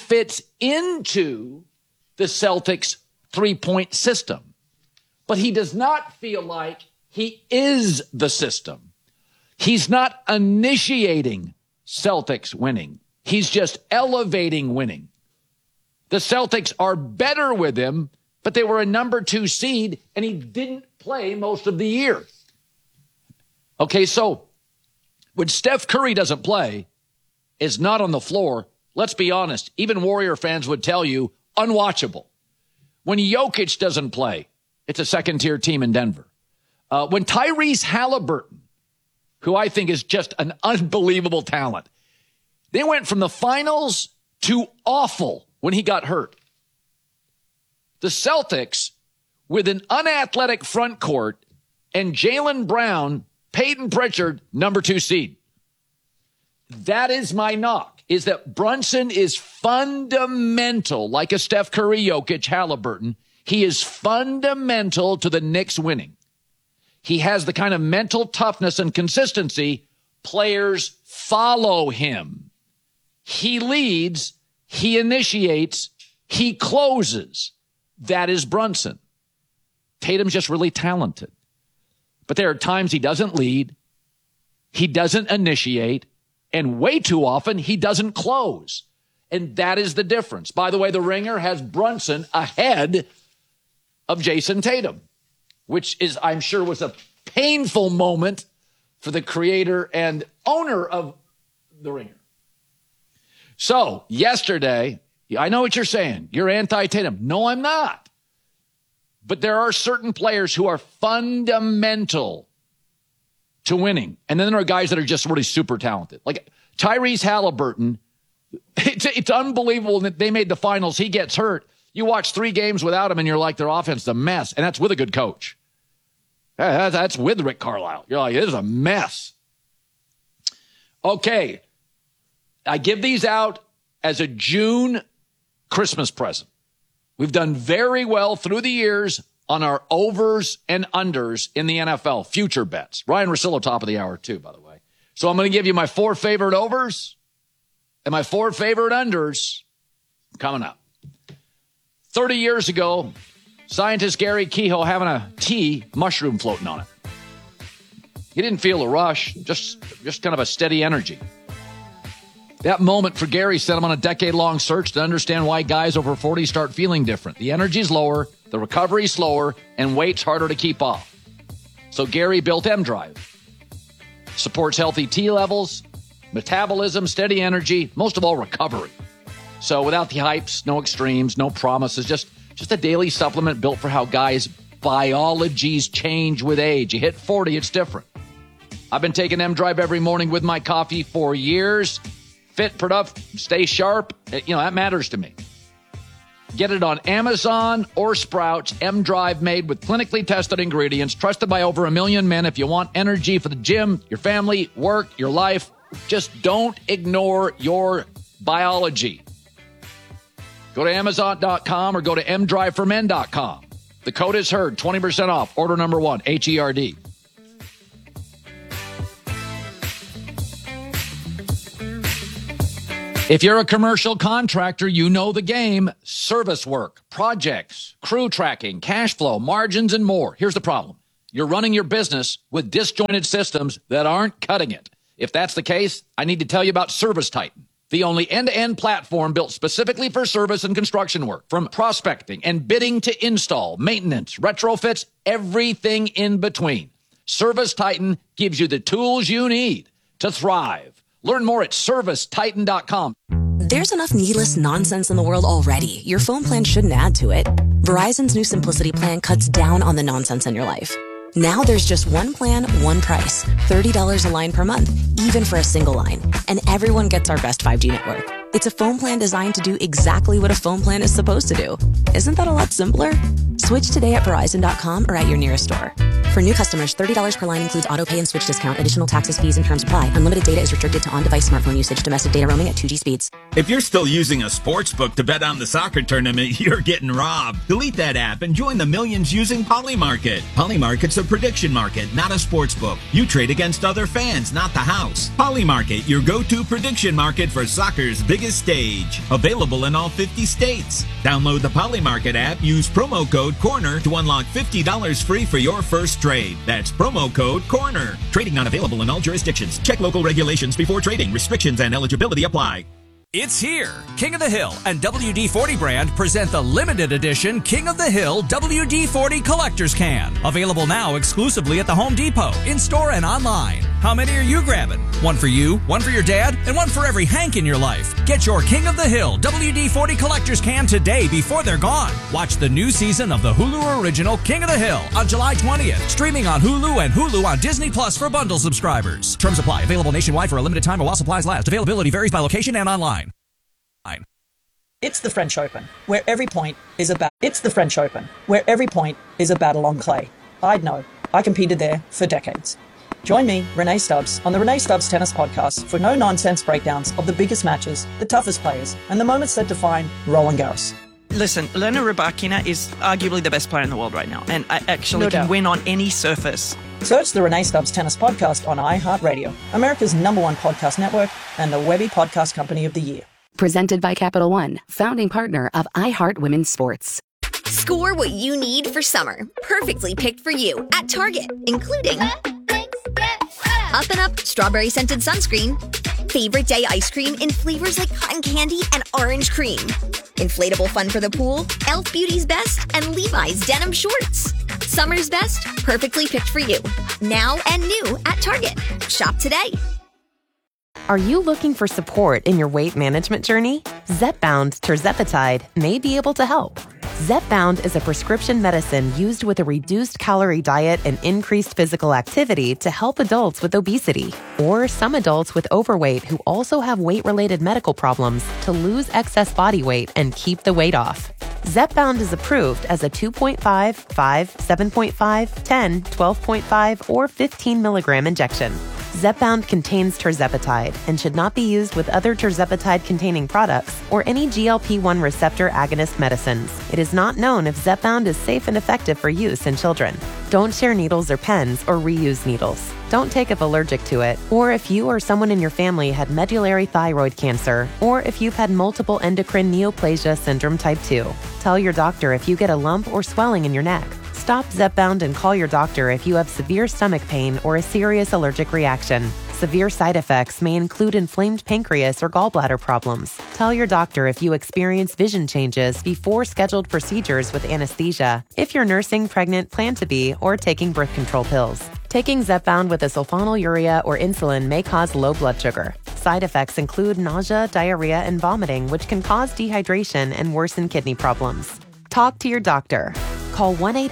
[SPEAKER 10] Celtics three-point system. But he does not feel like he is the system. He's not initiating Celtics winning. He's just elevating winning. The Celtics are better with him, but they were a number 2 seed, and he didn't play most of the year. Okay, so when Steph Curry doesn't play, is not on the floor, let's be honest, even Warrior fans would tell you, unwatchable. When Jokic doesn't play, it's a second-tier team in Denver. When Tyrese Halliburton, who I think is just an unbelievable talent, they went from the finals to awful when he got hurt. The Celtics, with an unathletic front court and Jaylen Brown, Peyton Pritchard, number 2 seed. That is my knock, is that Brunson is fundamental, like a Steph Curry, Jokic, Halliburton. He is fundamental to the Knicks winning. He has the kind of mental toughness and consistency. Players follow him. He leads, he initiates, he closes. That is Brunson. Tatum's just really talented. But there are times he doesn't lead, he doesn't initiate, and way too often he doesn't close. And that is the difference. By the way, The Ringer has Brunson ahead of Jason Tatum, which is, I'm sure, was a painful moment for the creator and owner of The Ringer. So yesterday, I know what you're saying. You're anti-Tatum. No, I'm not. But there are certain players who are fundamental to winning. And then there are guys that are just really super talented. Like Tyrese Halliburton, it's unbelievable that they made the finals. He gets hurt. You watch 3 games without him, and you're like, their offense is a mess. And that's with a good coach. That's with Rick Carlisle. You're like, it is a mess. Okay. I give these out as a June Christmas present. We've done very well through the years on our overs and unders in the NFL, future bets. Ryan Russillo, top of the hour, too, by the way. So I'm going to give you my 4 favorite overs and my 4 favorite unders coming up. 30 years ago, scientist Gary Kehoe having a tea, mushroom floating on it. He didn't feel a rush, just kind of a steady energy. That moment for Gary sent him on a decade-long search to understand why guys over 40 start feeling different. The energy's lower, the recovery's slower, and weight's harder to keep off. So Gary built M-Drive. Supports healthy T levels, metabolism, steady energy, most of all, recovery. So without the hypes, no extremes, no promises, just a daily supplement built for how guys' biologies change with age. You hit 40, it's different. I've been taking M-Drive every morning with my coffee for years. Fit, productive, stay sharp. That matters to me. Get it on Amazon or Sprouts. M-Drive made with clinically tested ingredients, trusted by over 1 million men. If you want energy for the gym, your family, work, your life, just don't ignore your biology. Go to Amazon.com or go to mdriveformen.com. The code is HERD, 20% off. Order number 1, HERD. If you're a commercial contractor, you know the game. Service work, projects, crew tracking, cash flow, margins, and more. Here's the problem. You're running your business with disjointed systems that aren't cutting it. If that's the case, I need to tell you about ServiceTitan, the only end-to-end platform built specifically for service and construction work. From prospecting and bidding to install, maintenance, retrofits, everything in between. ServiceTitan gives you the tools you need to thrive. Learn more at ServiceTitan.com.
[SPEAKER 16] There's enough needless nonsense in the world already. Your phone plan shouldn't add to it. Verizon's new Simplicity plan cuts down on the nonsense in your life. Now there's just one plan, one price. $30 a line per month, even for a single line. And everyone gets our best 5G network. It's a phone plan designed to do exactly what a phone plan is supposed to do. Isn't that a lot simpler? Switch today at Verizon.com or at your nearest store. For new customers, $30 per line includes auto pay and switch discount. Additional taxes, fees, and terms apply. Unlimited data is restricted to on-device smartphone usage. Domestic data roaming at 2G speeds.
[SPEAKER 8] If you're still using a sports book to bet on the soccer tournament, you're getting robbed. Delete that app and join the millions using Polymarket. Polymarket's a prediction market, not a sports book. You trade against other fans, not the house. Polymarket, your go-to prediction market for soccer's biggest stage. Available in all 50 states. Download the Polymarket app. Use promo code CORNER to unlock $50 free for your first trade. That's promo code CORNER. Trading not available in all jurisdictions. Check local regulations before trading. Restrictions and eligibility apply.
[SPEAKER 11] It's here. King of the Hill and WD-40 brand present the limited edition King of the Hill WD-40 Collector's Can. Available now exclusively at the Home Depot, in-store and online. How many are you grabbing? One for you, one for your dad, and one for every Hank in your life. Get your King of the Hill WD-40 Collector's Can today before they're gone. Watch the new season of the Hulu original King of the Hill on July 20th. Streaming on Hulu and Hulu on Disney Plus for bundle subscribers. Terms apply. Available nationwide for a limited time while supplies last. Availability varies by location and online.
[SPEAKER 22] It's the French Open, where every point is a battle on clay. I'd know. I competed there for decades. Join me, Renee Stubbs, on the Renee Stubbs Tennis Podcast for no-nonsense breakdowns of the biggest matches, the toughest players, and the moments that define Roland Garros.
[SPEAKER 24] Listen, Elena Rybakina is arguably the best player in the world right now, and I actually can win on any surface.
[SPEAKER 22] Search the Renee Stubbs Tennis Podcast on iHeartRadio, America's #1 podcast network, and the Webby Podcast Company of the Year.
[SPEAKER 25] Presented by Capital One, founding partner of iHeart Women's Sports.
[SPEAKER 2] Score what you need for summer, perfectly picked for you at Target, including Up and Up strawberry scented sunscreen, favorite day ice cream in flavors like cotton candy and orange cream, inflatable fun for the pool, Elf Beauty's best, and Levi's denim shorts. Summer's best, perfectly picked for you. Now and new at Target. Shop today.
[SPEAKER 1] Are you looking for support in your weight management journey? Zepbound tirzepatide may be able to help. Zepbound is a prescription medicine used with a reduced calorie diet and increased physical activity to help adults with obesity or some adults with overweight who also have weight-related medical problems to lose excess body weight and keep the weight off. Zepbound is approved as a 2.5, 5, 7.5, 10, 12.5, or 15 milligram injection. Zepbound contains tirzepatide and should not be used with other tirzepatide-containing products or any GLP-1 receptor agonist medicines. It is not known if Zepbound is safe and effective for use in children. Don't share needles or pens or reuse needles. Don't take if allergic to it, or if you or someone in your family had medullary thyroid cancer, or if you've had multiple endocrine neoplasia syndrome type 2. Tell your doctor if you get a lump or swelling in your neck. Stop Zepbound and call your doctor if you have severe stomach pain or a serious allergic reaction. Severe side effects may include inflamed pancreas or gallbladder problems. Tell your doctor if you experience vision changes before scheduled procedures with anesthesia, if you're nursing, pregnant, plan to be, or taking birth control pills. Taking Zepbound with a sulfonylurea or insulin may cause low blood sugar. Side effects include nausea, diarrhea, and vomiting, which can cause dehydration and worsen kidney problems. Talk to your doctor. Call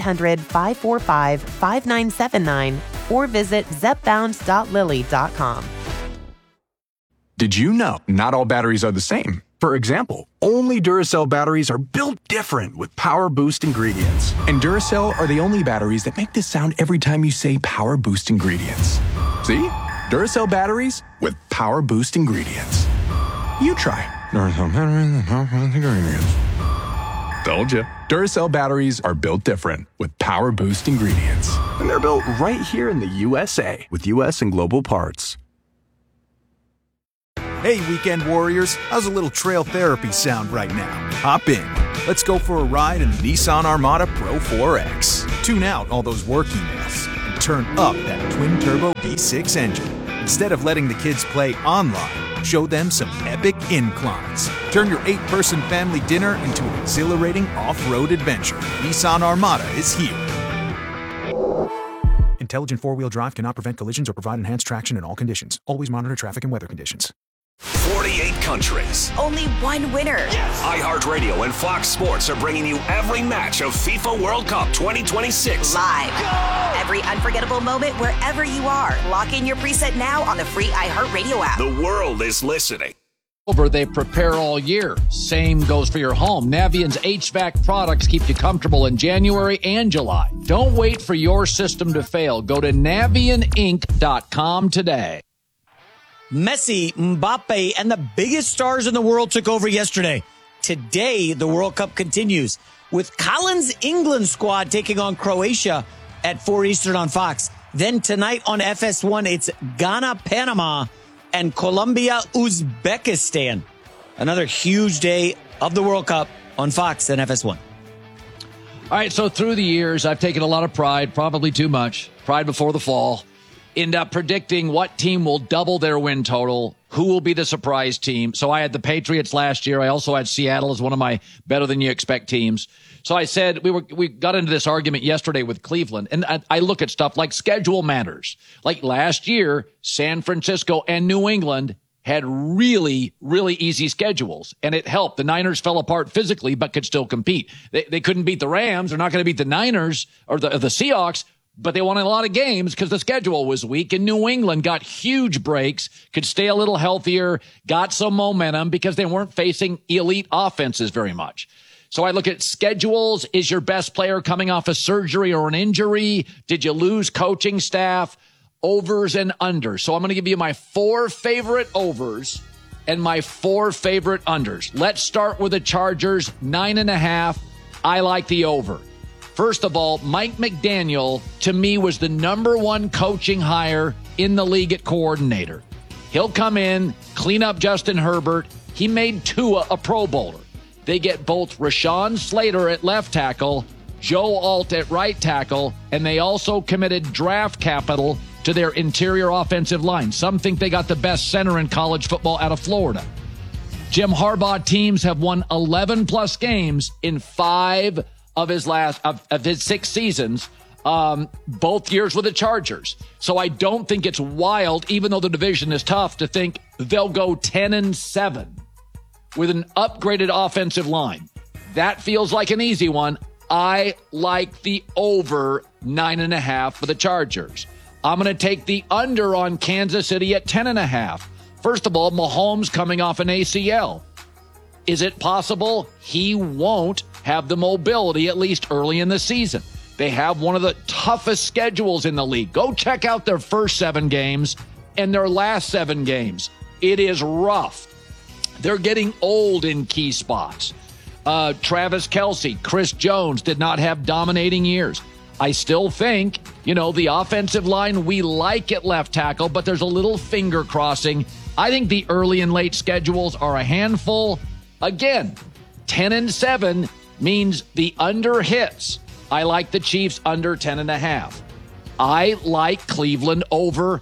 [SPEAKER 1] 1-800-545-5979 or visit zepbound.lilly.com.
[SPEAKER 3] Did you know not all batteries are the same? For example, only Duracell batteries are built different with Power Boost ingredients. And Duracell are the only batteries that make this sound every time you say Power Boost ingredients. See? Duracell batteries with Power Boost ingredients. You try Duracell batteries with Power Boost ingredients. Told ya. Duracell batteries are built different with Power Boost ingredients. And they're built right here in the USA with US and global parts.
[SPEAKER 6] Hey, weekend warriors, how's a little trail therapy sound right now? Hop in. Let's go for a ride in the Nissan Armada Pro 4X. Tune out all those work emails and turn up that twin-turbo V6 engine. Instead of letting the kids play online, show them some epic inclines. Turn your 8-person family dinner into an exhilarating off-road adventure. Nissan Armada is here. Intelligent four-wheel drive cannot prevent collisions or provide enhanced traction in all conditions. Always monitor traffic and weather conditions.
[SPEAKER 9] 48 countries.
[SPEAKER 20] Only one winner.
[SPEAKER 9] Yes. iHeartRadio and Fox Sports are bringing you every match of FIFA World Cup 2026.
[SPEAKER 20] Live. Go! Every unforgettable moment wherever you are. Lock in your preset now on the free iHeartRadio app.
[SPEAKER 9] The world is listening.
[SPEAKER 10] They prepare all year. Same goes for your home. Navient's HVAC products keep you comfortable in January and July. Don't wait for your system to fail. Go to NavientInc.com today.
[SPEAKER 14] Messi, Mbappe, and the biggest stars in the world took over yesterday. Today, the World Cup continues with Colin's England squad taking on Croatia at 4 Eastern on Fox. Then tonight on FS1, it's Ghana, Panama, and Colombia, Uzbekistan. Another huge day of the World Cup on Fox and FS1.
[SPEAKER 10] All right, so through the years, I've taken a lot of pride, probably too much, pride before the fall, in predicting what team will double their win total, who will be the surprise team. So I had the Patriots last year. I also had Seattle as one of my better-than-you-expect teams. So I said we got into this argument yesterday with Cleveland, and I look at stuff like schedule matters. Like last year, San Francisco and New England had really, really easy schedules, and it helped. The Niners fell apart physically but could still compete. They couldn't beat the Rams. They're not going to beat the Niners or the Seahawks, but they won a lot of games because the schedule was weak, and New England got huge breaks, could stay a little healthier, got some momentum because they weren't facing elite offenses very much. So I look at schedules. Is your best player coming off a surgery or an injury? Did you lose coaching staff? Overs and unders. So I'm going to give you my 4 favorite overs and my 4 favorite unders. Let's start with the Chargers, 9.5. I like the over. First of all, Mike McDaniel, to me, was the number 1 coaching hire in the league at coordinator. He'll come in, clean up Justin Herbert. He made Tua a Pro Bowler. They get both Rashawn Slater at left tackle, Joe Alt at right tackle, and they also committed draft capital to their interior offensive line. Some think they got the best center in college football out of Florida. Jim Harbaugh teams have won 11-plus games in 5 of his 6 seasons, both years with the Chargers. So I don't think it's wild, even though the division is tough, to think they'll go 10-7 with an upgraded offensive line. That feels like an easy one. I like the over 9.5 for the Chargers. I'm going to take the under on Kansas City at 10.5. First of all, Mahomes coming off an ACL. Is it possible he won't have the mobility, at least early in the season? They have one of the toughest schedules in the league. Go check out their first 7 games and their last 7 games. It is rough. They're getting old in key spots. Travis Kelce, Chris Jones did not have dominating years. I still think, the offensive line we like at left tackle, but there's a little finger crossing. I think the early and late schedules are a handful. Again, 10-7 means the under hits. I like the Chiefs under 10.5. I like Cleveland over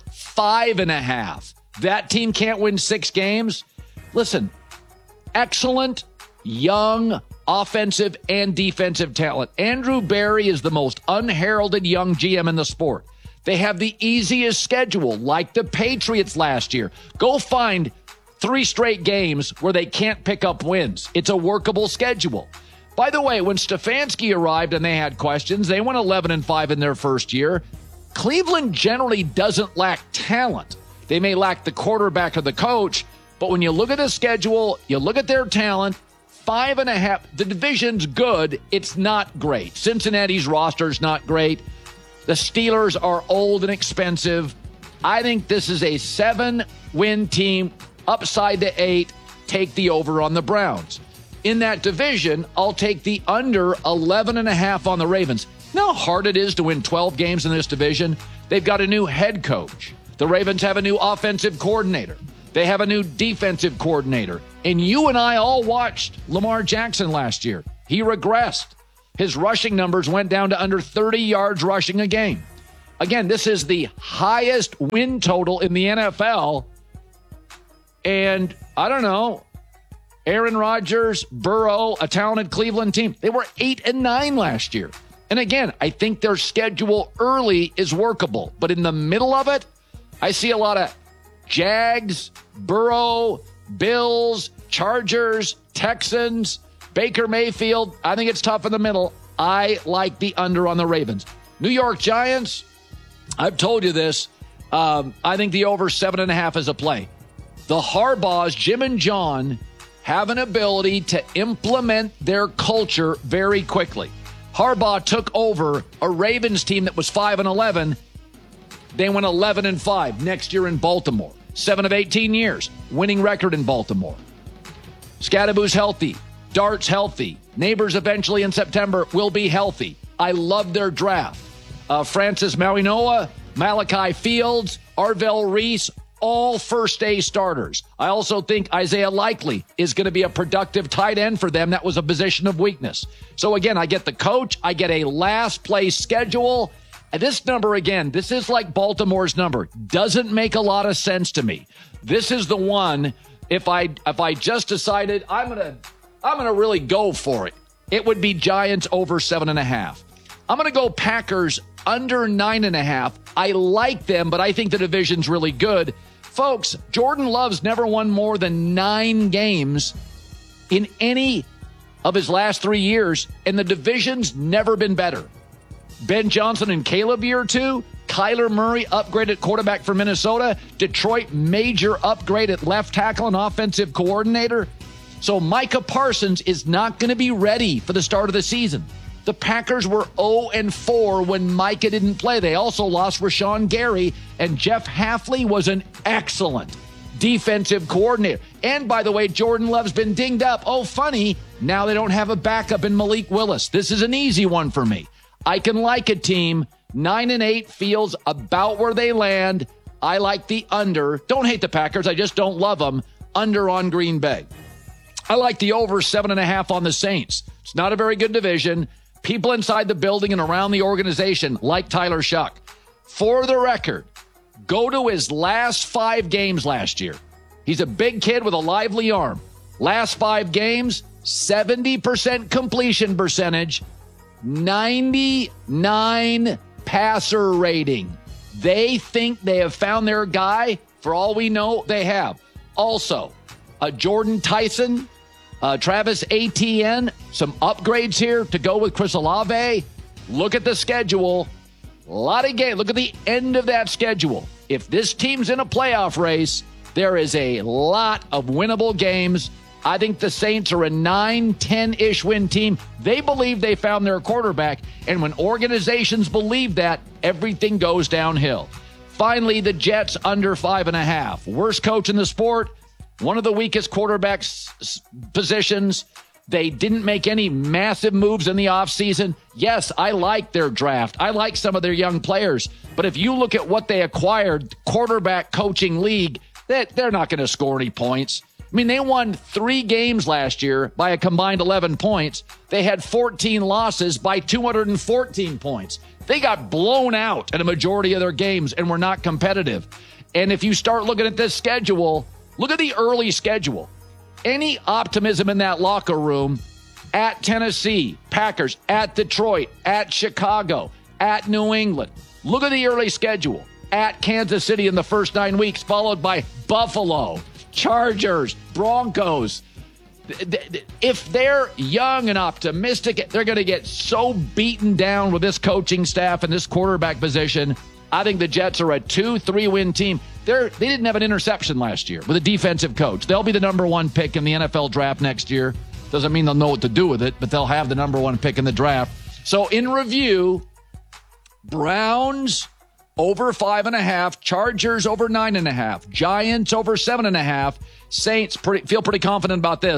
[SPEAKER 10] 5.5. That team can't win 6 games. Listen, excellent, young, offensive and defensive talent. Andrew Berry is the most unheralded young GM in the sport. They have the easiest schedule, like the Patriots last year. Go find 3 straight games where they can't pick up wins. It's a workable schedule. By the way, when Stefanski arrived and they had questions, they went 11-5 in their first year. Cleveland generally doesn't lack talent. They may lack the quarterback or the coach, but when you look at the schedule, you look at their talent, 5.5, the division's good. It's not great. Cincinnati's roster's not great. The Steelers are old and expensive. I think this is a 7-win team, upside to 8. Take the over on the Browns. in that division, I'll take the under 11.5 on the Ravens. You know how hard it is to win 12 games in this division? They've got a new head coach. The Ravens have a new offensive coordinator. They have a new defensive coordinator. And you and I all watched Lamar Jackson last year. He regressed. His rushing numbers went down to under 30 yards rushing a game. Again, this is the highest win total in the NFL. And I don't know, Aaron Rodgers, Burrow, a talented Cleveland team, they were 8-9 last year. And again, I think their schedule early is workable. But in the middle of it, I see a lot of Jags, Burrow, Bills, Chargers, Texans, Baker Mayfield. I think it's tough in the middle. I like the under on the Ravens. New York Giants, I've told you this. I think the over 7.5 is a play. The Harbaughs, Jim and John, have an ability to implement their culture very quickly. Harbaugh took over a Ravens team that was 5-11. They went 11-5 next year in Baltimore. 7 of 18 years, winning record in Baltimore. Scadaboo's healthy. Dart's healthy. Neighbors eventually in September will be healthy. I love their draft. Francis Mauigoa, Malachi Fields, Arvell Reese, all first-day starters. I also think Isaiah Likely is going to be a productive tight end for them. That was a position of weakness. So, again, I get the coach. I get a last-place schedule. And this number, again, this is like Baltimore's number. Doesn't make a lot of sense to me. This is the one, if I just decided I'm gonna really go for it, it would be Giants over 7.5. I'm going to go Packers under 9.5. I like them, but I think the division's really good. Folks, Jordan Love's never won more than 9 games in any of his last 3 years, and the division's never been better. Ben Johnson and Caleb year 2. Kyler Murray upgraded quarterback for Minnesota. Detroit major upgrade at left tackle and offensive coordinator. So Micah Parsons is not going to be ready for the start of the season. The Packers were 0-4 when Micah didn't play. They also lost Rashawn Gary, and Jeff Hafley was an excellent defensive coordinator. And, by the way, Jordan Love's been dinged up. Oh, funny, now they don't have a backup in Malik Willis. This is an easy one for me. I can like a team. 9-8 feels about where they land. I like the under. Don't hate the Packers. I just don't love them. Under on Green Bay. I like the over 7.5 on the Saints. It's not a very good division. People inside the building and around the organization like Tyler Shuck. For the record, go to his last 5 games last year. He's a big kid with a lively arm. Last 5 games, 70% completion percentage, 99 passer rating. They think they have found their guy. For all we know, they have. Also, Jordan Tyson, Travis Etienne, some upgrades here to go with Chris Olave. Look at the schedule. A lot of games. Look at the end of that schedule. If this team's in a playoff race, there is a lot of winnable games. I think the Saints are a 9-10-ish win team. They believe they found their quarterback, and when organizations believe that, everything goes downhill. Finally, the Jets under 5.5. Worst coach in the sport, one of the weakest quarterbacks positions. They didn't make any massive moves in the offseason. Yes, I like their draft. I like some of their young players. But if you look at what they acquired, quarterback coaching league, they're not going to score any points. I mean, they won 3 games last year by a combined 11 points. They had 14 losses by 214 points. They got blown out in a majority of their games and were not competitive. And if you start looking at this schedule, look at the early schedule. Any optimism in that locker room at Tennessee, Packers, at Detroit, at Chicago, at New England. Look at the early schedule. At Kansas City in the first 9 weeks, followed by Buffalo, Chargers, Broncos. If they're young and optimistic, they're going to get so beaten down with this coaching staff and this quarterback position. I think the Jets are a 2-3 win team. They didn't have an interception last year with a defensive coach. They'll be the number 1 pick in the NFL draft next year. Doesn't mean they'll know what to do with it, but they'll have the number 1 pick in the draft. So in review, Browns over 5.5, Chargers over 9.5, Giants over 7.5, Saints feel pretty confident about this,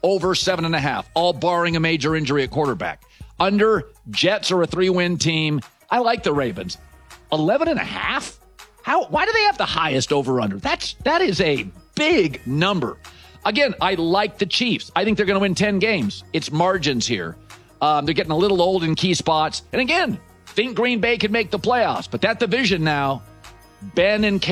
[SPEAKER 10] over 7.5, all barring a major injury at quarterback. Under, Jets are a 3-win team. I like the Ravens. 11.5? Why do they have the highest over-under? That is a big number. Again, I like the Chiefs. I think they're going to win 10 games. It's margins here. They're getting a little old in key spots. And again, think Green Bay could make the playoffs. But that division now, Ben and